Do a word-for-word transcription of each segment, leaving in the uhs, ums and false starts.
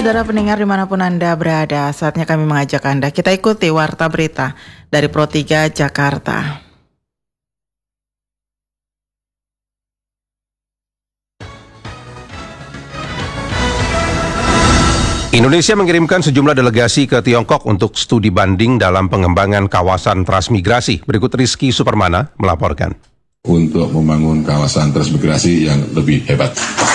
Saudara pendengar dimanapun Anda berada, saatnya kami mengajak Anda kita ikuti Warta Berita dari Pro tiga Jakarta. Indonesia mengirimkan sejumlah delegasi ke Tiongkok untuk studi banding dalam pengembangan kawasan transmigrasi. Berikut Rizky Supermana melaporkan. Untuk membangun kawasan transmigrasi yang lebih hebat.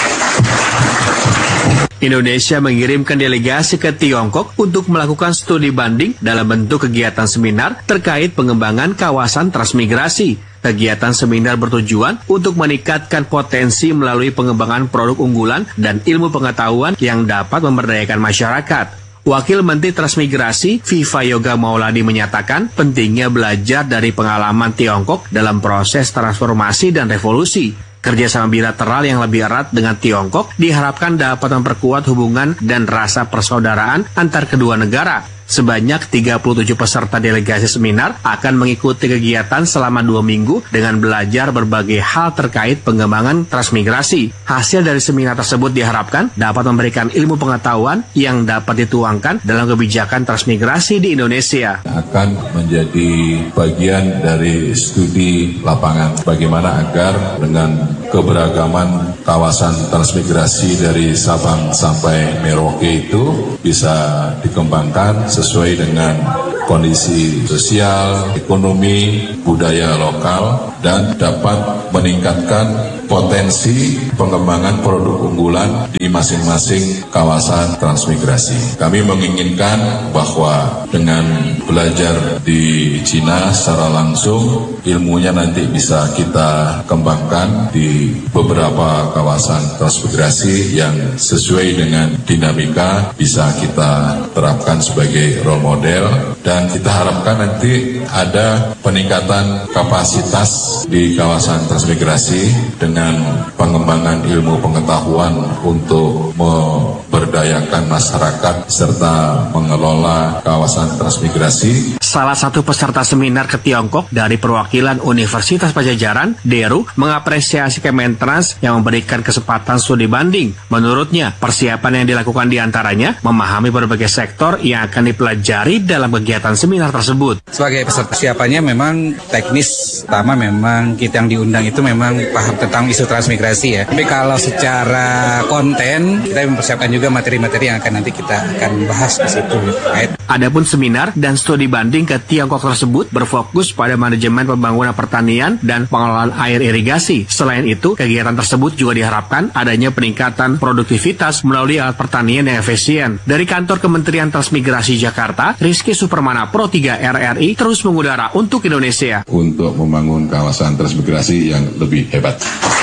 Indonesia mengirimkan delegasi ke Tiongkok untuk melakukan studi banding dalam bentuk kegiatan seminar terkait pengembangan kawasan transmigrasi. Kegiatan seminar bertujuan untuk meningkatkan potensi melalui pengembangan produk unggulan dan ilmu pengetahuan yang dapat memberdayakan masyarakat. Wakil Menteri Transmigrasi Viva Yoga Mauladi menyatakan pentingnya belajar dari pengalaman Tiongkok dalam proses transformasi dan revolusi. Kerjasama bilateral yang lebih erat dengan Tiongkok diharapkan dapat memperkuat hubungan dan rasa persaudaraan antar kedua negara. Sebanyak tiga puluh tujuh peserta delegasi seminar akan mengikuti kegiatan selama dua minggu dengan belajar berbagai hal terkait pengembangan transmigrasi. Hasil dari seminar tersebut diharapkan dapat memberikan ilmu pengetahuan yang dapat dituangkan dalam kebijakan transmigrasi di Indonesia. Akan menjadi bagian dari studi lapangan bagaimana agar dengan keberagaman kawasan transmigrasi dari Sabang sampai Merauke itu bisa dikembangkan sesuai dengan kondisi sosial, ekonomi, budaya lokal, dan dapat meningkatkan potensi pengembangan produk unggulan di masing-masing kawasan transmigrasi. Kami menginginkan bahwa dengan belajar di Cina secara langsung, ilmunya nanti bisa kita kembangkan di beberapa kawasan transmigrasi yang sesuai dengan dinamika bisa kita terapkan sebagai role model, dan kita harapkan nanti ada peningkatan kapasitas di kawasan transmigrasi dengan pengembangan ilmu pengetahuan untuk memberdayakan masyarakat serta mengelola kawasan transmigrasi. Salah satu peserta seminar ke Tiongkok dari perwakilan Universitas Pajajaran, Deru, mengapresiasi Kementrans yang memberikan kesempatan studi banding. Menurutnya, persiapan yang dilakukan diantaranya memahami berbagai sektor yang akan dipelajari dalam kegiatan seminar tersebut. Sebagai peserta persiapannya memang teknis, pertama memang kita yang diundang itu memang paham tentang isu transmigrasi ya. Tapi kalau secara konten, kita mempersiapkan juga materi-materi yang akan nanti kita akan bahas di situ. Adapun seminar dan studi banding ke Tiongkok tersebut berfokus pada manajemen pembangunan pertanian dan pengelolaan air irigasi. Selain itu, kegiatan tersebut juga diharapkan adanya peningkatan produktivitas melalui alat pertanian yang efisien. Dari kantor Kementerian Transmigrasi Jakarta, Rizky Supermana, Pro tiga R R I, terus mengudara untuk Indonesia. Untuk membangun kawasan transmigrasi yang lebih hebat.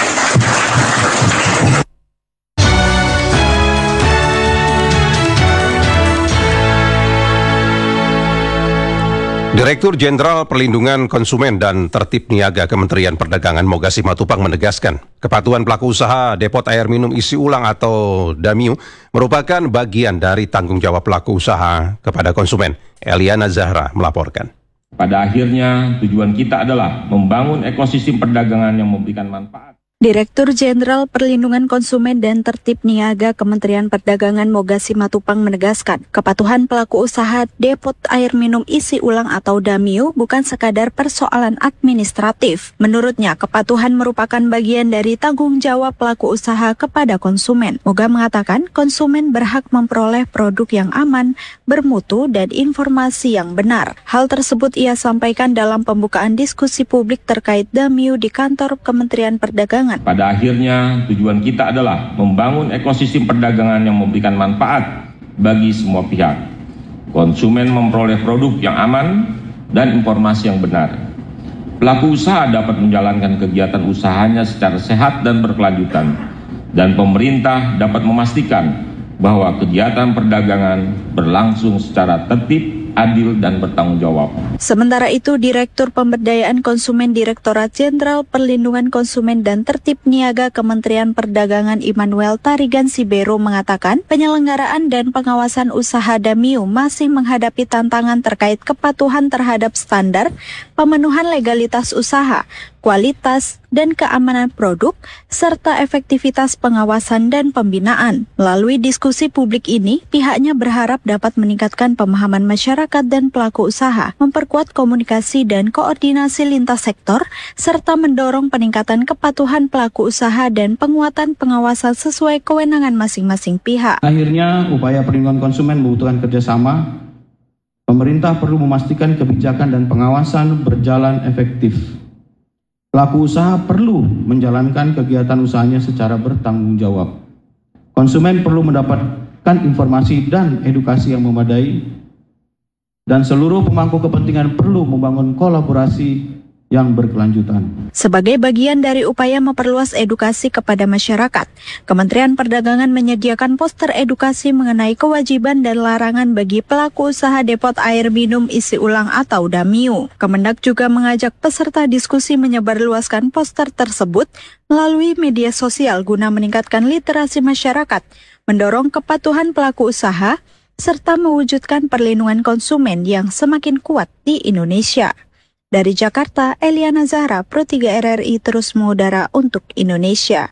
Direktur Jenderal Perlindungan Konsumen dan Tertib Niaga Kementerian Perdagangan Moga Simatupang menegaskan, kepatuhan pelaku usaha depot air minum isi ulang atau DAMIU merupakan bagian dari tanggung jawab pelaku usaha kepada konsumen. Eliana Zahra melaporkan. Pada akhirnya, tujuan kita adalah membangun ekosistem perdagangan yang memberikan manfaat. Direktur Jenderal Perlindungan Konsumen dan Tertib Niaga Kementerian Perdagangan Moga Simatupang menegaskan, kepatuhan pelaku usaha depot air minum isi ulang atau DAMIU bukan sekadar persoalan administratif. Menurutnya, kepatuhan merupakan bagian dari tanggung jawab pelaku usaha kepada konsumen. Moga mengatakan, konsumen berhak memperoleh produk yang aman, bermutu, dan informasi yang benar. Hal tersebut ia sampaikan dalam pembukaan diskusi publik terkait DAMIU di kantor Kementerian Perdagangan. Pada akhirnya, tujuan kita adalah membangun ekosistem perdagangan yang memberikan manfaat bagi semua pihak. Konsumen memperoleh produk yang aman dan informasi yang benar. Pelaku usaha dapat menjalankan kegiatan usahanya secara sehat dan berkelanjutan. Dan pemerintah dapat memastikan bahwa kegiatan perdagangan berlangsung secara tertib, adil, dan bertanggung jawab. Sementara itu, Direktur Pemberdayaan Konsumen Direktorat Jenderal Perlindungan Konsumen dan Tertib Niaga Kementerian Perdagangan Immanuel Tarigan Sibero mengatakan, penyelenggaraan dan pengawasan usaha DAMIU masih menghadapi tantangan terkait kepatuhan terhadap standar pemenuhan legalitas usaha. kualitas, dan keamanan produk, serta efektivitas pengawasan dan pembinaan. Melalui diskusi publik ini, pihaknya berharap dapat meningkatkan pemahaman masyarakat dan pelaku usaha, memperkuat komunikasi dan koordinasi lintas sektor, serta mendorong peningkatan kepatuhan pelaku usaha dan penguatan pengawasan sesuai kewenangan masing-masing pihak. Akhirnya, upaya perlindungan konsumen membutuhkan kerjasama. Pemerintah perlu memastikan kebijakan dan pengawasan berjalan efektif. Pelaku usaha perlu menjalankan kegiatan usahanya secara bertanggung jawab. Konsumen perlu mendapatkan informasi dan edukasi yang memadai, dan seluruh pemangku kepentingan perlu membangun kolaborasi yang berkelanjutan. Sebagai bagian dari upaya memperluas edukasi kepada masyarakat, Kementerian Perdagangan menyediakan poster edukasi mengenai kewajiban dan larangan bagi pelaku usaha depot air minum isi ulang atau Damiu. Kemendak juga mengajak peserta diskusi menyebarluaskan poster tersebut melalui media sosial guna meningkatkan literasi masyarakat, mendorong kepatuhan pelaku usaha, serta mewujudkan perlindungan konsumen yang semakin kuat di Indonesia. Dari Jakarta, Eliana Zahra, Pro tiga R R I terus mengudara untuk Indonesia.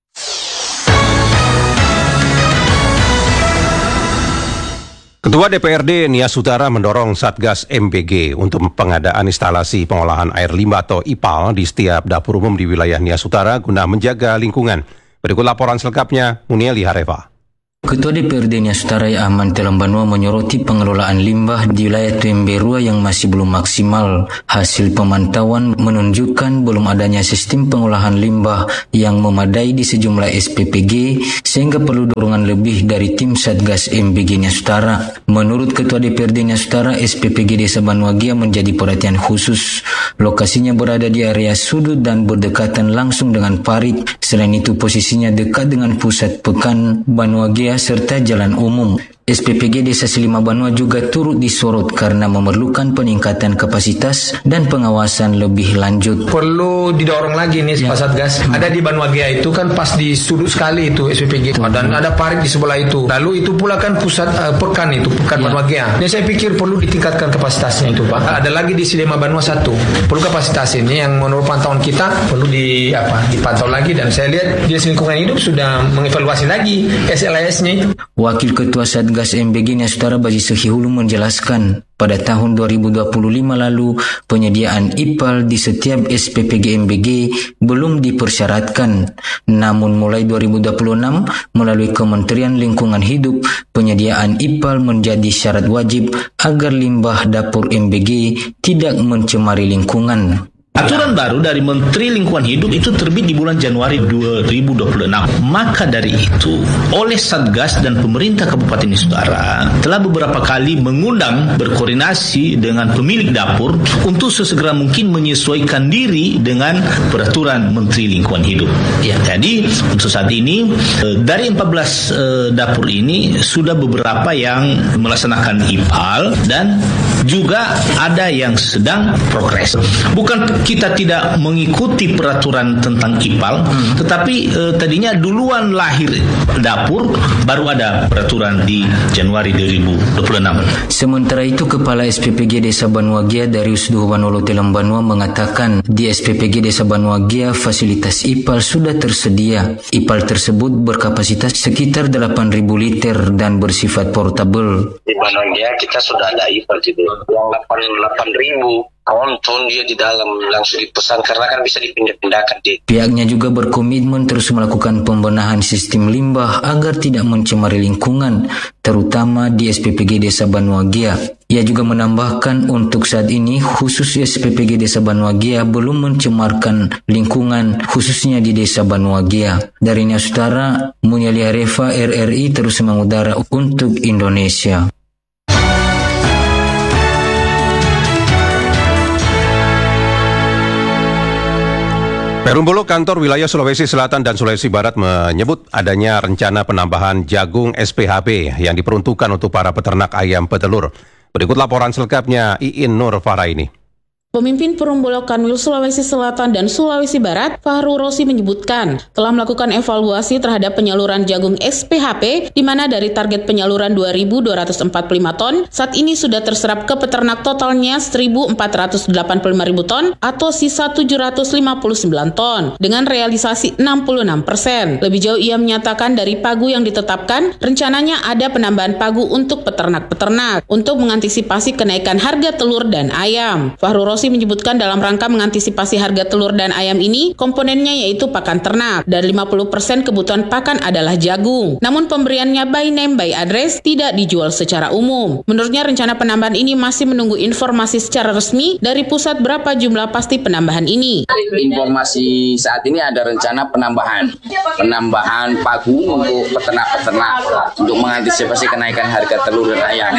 Ketua D P R D Nias Utara mendorong Satgas M B G untuk pengadaan instalasi pengolahan air limbah atau I P A L di setiap dapur umum di wilayah Nias Utara guna menjaga lingkungan. Berikut laporan selengkapnya, Munieli Hareva. Ketua D P R D Nias Utara Aman Telam Banua menyoroti pengelolaan limbah di wilayah Temberua yang masih belum maksimal. Hasil pemantauan menunjukkan belum adanya sistem pengolahan limbah yang memadai di sejumlah S P P G sehingga perlu dorongan lebih dari tim Satgas M B G Nias Utara. Menurut Ketua D P R D Nias Utara, S P P G Desa Banuagia menjadi perhatian khusus. Lokasinya berada di area sudut dan berdekatan langsung dengan parit. Selain itu posisinya dekat dengan pusat pekan Banuagia serta jalan umum. S P P G Desa Selima Banua juga turut disorot karena memerlukan peningkatan kapasitas dan pengawasan lebih lanjut. Perlu didorong lagi nih ya. Pak Satgas. Hmm. Ada di Banuagia itu kan pas di sudut sekali itu S P P G hmm. dan ada parit di sebelah itu. Lalu itu pula kan pusat uh, pekan itu pekan ya. Banuagia. Dan saya pikir perlu ditingkatkan kapasitasnya itu Pak. Ada lagi di Selima Banua satu. Perlu kapasitas ini yang menurut pantauan kita perlu di apa dipantau lagi, dan saya lihat Dinas Lingkungan Hidup sudah mengevaluasi lagi S L A S-nya itu. Wakil Ketua Satgas M B G Nias Utara Baji Sehihulu menjelaskan, pada tahun dua ribu dua puluh lima lalu penyediaan I P A L di setiap S P P G M B G belum dipersyaratkan. Namun mulai dua ribu dua puluh enam melalui Kementerian Lingkungan Hidup, penyediaan I P A L menjadi syarat wajib agar limbah dapur M B G tidak mencemari lingkungan. Aturan baru dari Menteri Lingkungan Hidup itu terbit di bulan Januari dua ribu dua puluh enam. Maka dari itu, oleh Satgas dan pemerintah Kabupaten Nias Utara telah beberapa kali mengundang berkoordinasi dengan pemilik dapur untuk sesegera mungkin menyesuaikan diri dengan peraturan Menteri Lingkungan Hidup. Ya, jadi untuk saat ini dari empat belas dapur ini sudah beberapa yang melaksanakan I P A L dan juga ada yang sedang progres. Bukan kita tidak mengikuti peraturan tentang I P A L, hmm. tetapi eh, tadinya duluan lahir dapur, baru ada peraturan di Januari dua ribu dua puluh enam. Sementara itu, Kepala S P P G Desa Banuagia Darius Duhwanolo Telam Banua mengatakan di S P P G Desa Banuagia fasilitas I P A L sudah tersedia. I P A L tersebut berkapasitas sekitar delapan ribu liter dan bersifat portable. Di Banuagia kita sudah ada I P A L gitu, yang delapan ribu. Konton dia di dalam langsung dipesan karena kan bisa dipindah-pindahkan. Pihaknya juga berkomitmen terus melakukan pembenahan sistem limbah agar tidak mencemari lingkungan, terutama di S P P G Desa Banuagia. Ia juga menambahkan untuk saat ini khusus S P P G Desa Banuagia belum mencemarkan lingkungan khususnya di Desa Banuagia. Dari Nias Utara, Munieli Hareva, R R I terus mengudara untuk Indonesia. Perumbulok Kantor Wilayah Sulawesi Selatan dan Sulawesi Barat menyebut adanya rencana penambahan jagung S P H B yang diperuntukkan untuk para peternak ayam petelur. Berikut laporan selengkapnya Iin Nur Faraini. Pemimpin Perum Bulog Kanwil Sulawesi Selatan dan Sulawesi Barat, Fahru Rosi menyebutkan telah melakukan evaluasi terhadap penyaluran jagung S P H P di mana dari target penyaluran dua ribu dua ratus empat puluh lima ton, saat ini sudah terserap ke peternak totalnya seribu empat ratus delapan puluh lima ribu ton atau sisa tujuh ratus lima puluh sembilan ton dengan realisasi enam puluh enam persen. Lebih jauh ia menyatakan dari pagu yang ditetapkan, rencananya ada penambahan pagu untuk peternak-peternak untuk mengantisipasi kenaikan harga telur dan ayam. Fahru Rosi menyebutkan dalam rangka mengantisipasi harga telur dan ayam ini, komponennya yaitu pakan ternak, dan lima puluh persen kebutuhan pakan adalah jagung. Namun pemberiannya by name by address tidak dijual secara umum. Menurutnya rencana penambahan ini masih menunggu informasi secara resmi dari pusat berapa jumlah pasti penambahan ini. Informasi saat ini ada rencana penambahan, penambahan pagu untuk peternak-peternak untuk mengantisipasi kenaikan harga telur dan ayam.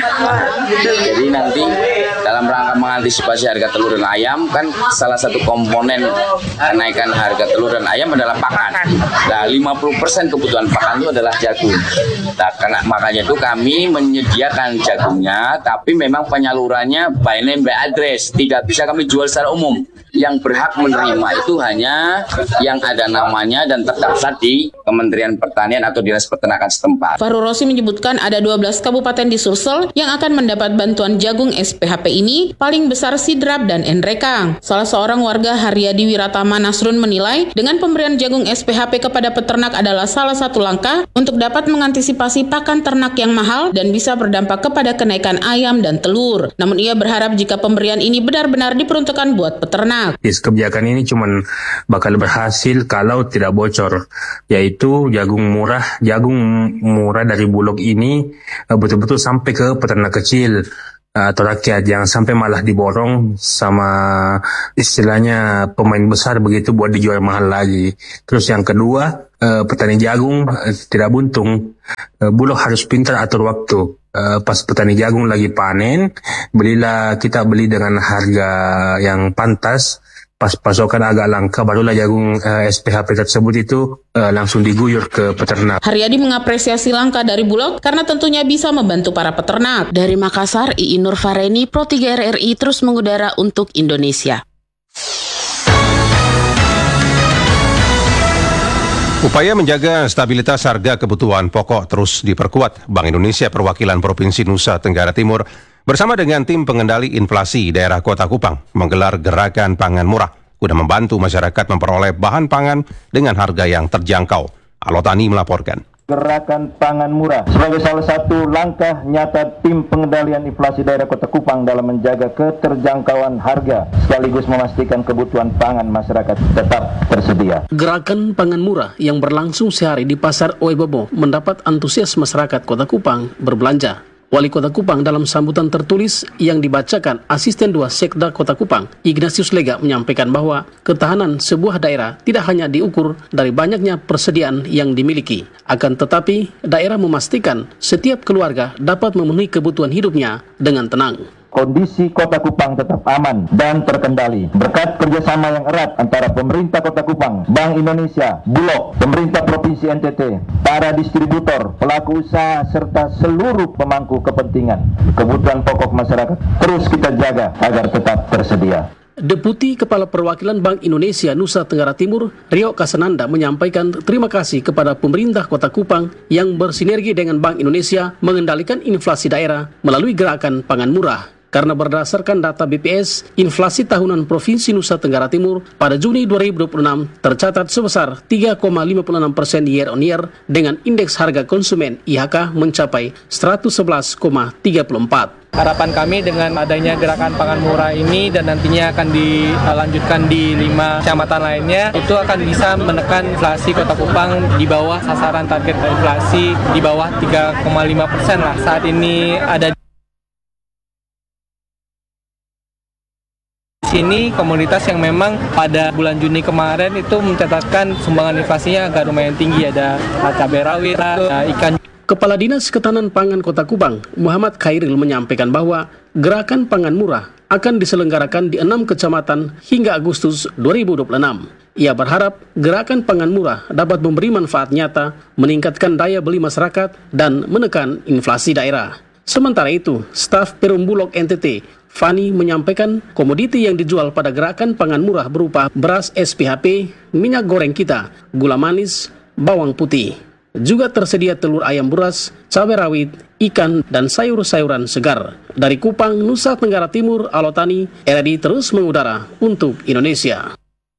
Jadi nanti dalam rangka mengantisipasi harga telur dan ayam, kan salah satu komponen kenaikan harga telur dan ayam adalah pakan. Nah, lima puluh persen kebutuhan pakan itu adalah jagung. Nah, karena makanya itu kami menyediakan jagungnya, tapi memang penyalurannya by name by address, tidak bisa kami jual secara umum. Yang berhak menerima itu hanya yang ada namanya dan terdaftar di Kementerian Pertanian atau Dinas Peternakan setempat. Fahru Rosi menyebutkan ada dua belas kabupaten di Sulsel yang akan mendapat bantuan jagung S P H P ini, paling besar Sidrap dan Enrekang. Salah seorang warga Haryadi Wiratama Nasrun menilai dengan pemberian jagung S P H P kepada peternak adalah salah satu langkah untuk dapat mengantisipasi pakan ternak yang mahal dan bisa berdampak kepada kenaikan ayam dan telur. Namun ia berharap jika pemberian ini benar-benar diperuntukkan buat peternak. Yes, kebijakan ini cuman bakal berhasil kalau tidak bocor, yaitu jagung murah, jagung murah dari Bulog ini betul-betul sampai ke peternak kecil atau rakyat, jangan sampai malah diborong sama istilahnya pemain besar begitu buat dijual mahal lagi. Terus yang kedua, eh, petani jagung eh, tidak buntung. Eh, Bulog harus pintar atur waktu. Eh, pas petani jagung lagi panen, belilah kita beli dengan harga yang pantas. Pas pasokan agak langka, barulah jagung uh, S P H P tersebut itu uh, langsung diguyur ke peternak. Haryadi mengapresiasi langkah dari Bulog karena tentunya bisa membantu para peternak. Dari Makassar, Iin Nurfareni, Pro tiga R R I terus mengudara untuk Indonesia. Upaya menjaga stabilitas harga kebutuhan pokok terus diperkuat. Bank Indonesia Perwakilan Provinsi Nusa Tenggara Timur bersama dengan tim pengendali inflasi daerah Kota Kupang menggelar gerakan pangan murah guna membantu masyarakat memperoleh bahan pangan dengan harga yang terjangkau. Alotani melaporkan. Gerakan pangan murah sebagai salah satu langkah nyata tim pengendalian inflasi daerah Kota Kupang dalam menjaga keterjangkauan harga sekaligus memastikan kebutuhan pangan masyarakat tetap tersedia. Gerakan pangan murah yang berlangsung sehari di Pasar Oebobo mendapat antusias masyarakat Kota Kupang berbelanja. Wali Kota Kupang dalam sambutan tertulis yang dibacakan Asisten dua Sekda Kota Kupang, Ignatius Lega menyampaikan bahwa ketahanan sebuah daerah tidak hanya diukur dari banyaknya persediaan yang dimiliki, akan tetapi daerah memastikan setiap keluarga dapat memenuhi kebutuhan hidupnya dengan tenang. Kondisi Kota Kupang tetap aman dan terkendali berkat kerjasama yang erat antara pemerintah Kota Kupang, Bank Indonesia, Bulog, pemerintah Provinsi N T T, para distributor, pelaku usaha, serta seluruh pemangku kepentingan. Kebutuhan pokok masyarakat terus kita jaga agar tetap tersedia. Deputi Kepala Perwakilan Bank Indonesia Nusa Tenggara Timur, Rio Kasananda menyampaikan terima kasih kepada pemerintah Kota Kupang yang bersinergi dengan Bank Indonesia mengendalikan inflasi daerah melalui gerakan pangan murah. Karena berdasarkan data B P S, inflasi tahunan Provinsi Nusa Tenggara Timur pada Juni dua ribu dua puluh enam tercatat sebesar tiga koma lima puluh enam persen year on year dengan indeks harga konsumen I H K mencapai seratus sebelas koma tiga puluh empat. Harapan kami dengan adanya gerakan pangan murah ini dan nantinya akan dilanjutkan di lima kecamatan lainnya, itu akan bisa menekan inflasi Kota Kupang di bawah sasaran target inflasi di bawah tiga koma lima persen lah. Saat ini ada sini komoditas yang memang pada bulan Juni kemarin itu mencatatkan sumbangan inflasinya agak lumayan tinggi, ada cabai rawit, ada ikan. Kepala Dinas Ketahanan Pangan Kota Kupang, Muhammad Khairil menyampaikan bahwa gerakan pangan murah akan diselenggarakan di enam kecamatan hingga Agustus dua ribu dua puluh enam. Ia berharap gerakan pangan murah dapat memberi manfaat nyata, meningkatkan daya beli masyarakat, dan menekan inflasi daerah. Sementara itu, staf Perum Bulog N T T, Fani menyampaikan komoditi yang dijual pada gerakan pangan murah berupa beras S P H P, minyak goreng kita, gula manis, bawang putih. Juga tersedia telur ayam buras, cabai rawit, ikan, dan sayur-sayuran segar. Dari Kupang, Nusa Tenggara Timur, Alotani, R R I terus mengudara untuk Indonesia.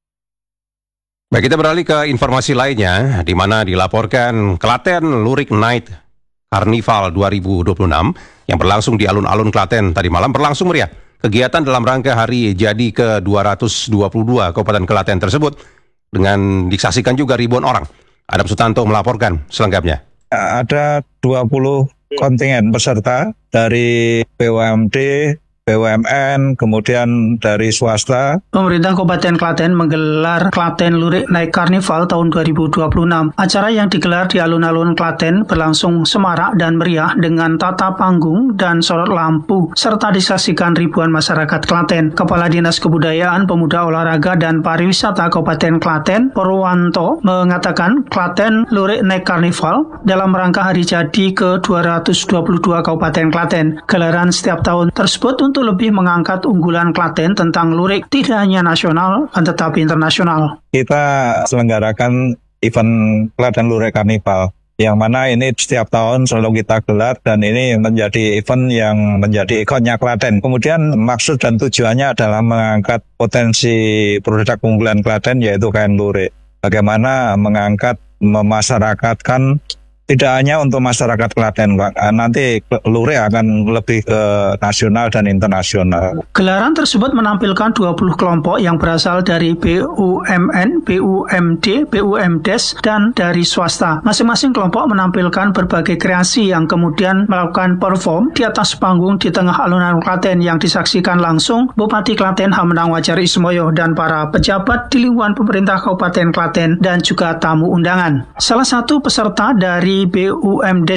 Baik, kita beralih ke informasi lainnya, di mana dilaporkan Klaten Lurik Night Carnival dua ribu dua puluh enam yang berlangsung di alun-alun Klaten tadi malam berlangsung meriah. Kegiatan dalam rangka hari jadi ke dua ratus dua puluh dua Kabupaten Klaten tersebut dengan disaksikan juga ribuan orang. Adam Sutanto melaporkan selengkapnya. Ada dua puluh kontingen peserta dari B U M D, B U M N, kemudian dari swasta. Pemerintah Kabupaten Klaten menggelar Klaten Lurik Night Carnival tahun dua ribu dua puluh enam. Acara yang digelar di alun-alun Klaten berlangsung semarak dan meriah dengan tata panggung dan sorot lampu, serta disaksikan ribuan masyarakat Klaten. Kepala Dinas Kebudayaan, Pemuda, Olahraga, dan Pariwisata Kabupaten Klaten, Purwanto, mengatakan Klaten Lurik Night Carnival dalam rangka hari jadi ke dua ratus dua puluh dua Kabupaten Klaten. Gelaran setiap tahun tersebut untuk lebih mengangkat unggulan Klaten tentang lurik tidak hanya nasional, tetapi internasional. Kita selenggarakan event Klaten Lurik Carnival, yang mana ini setiap tahun selalu kita gelar dan ini menjadi event yang menjadi ikonnya Klaten. Kemudian maksud dan tujuannya adalah mengangkat potensi produk unggulan Klaten yaitu kain lurik. Bagaimana mengangkat, memasyarakatkan tidak hanya untuk masyarakat Klaten, Pak. Nanti lurik akan lebih ke nasional dan internasional. Gelaran tersebut menampilkan dua puluh kelompok yang berasal dari B U M N, B U M D, B U M D E S, dan dari swasta. Masing-masing kelompok menampilkan berbagai kreasi yang kemudian melakukan perform di atas panggung di tengah alun-alun Klaten yang disaksikan langsung Bupati Klaten Hamendang Wajar Ismoyo dan para pejabat di lingkungan pemerintah Kabupaten Klaten dan juga tamu undangan. Salah satu peserta dari B U M D